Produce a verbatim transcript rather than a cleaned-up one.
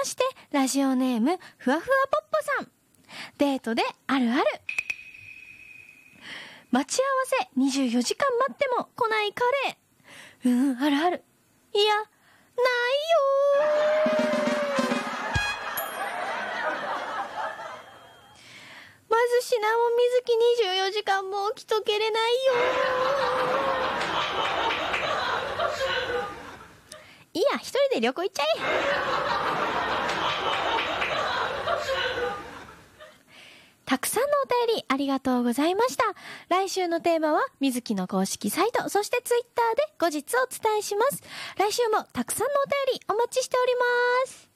まして、ラジオネームふわふわぽっぽさん。デートであるある。待ち合わせにじゅうよじかん待っても来ない彼。うん、あるある。いや、ないよまずシナモン水木にじゅうよじかんも起きとけれないよいや、一人で旅行行っちゃえ。たくさんのお便りありがとうございました。来週のテーマは水木の公式サイト、そしてツイッターで後日お伝えします。来週もたくさんのお便りお待ちしております。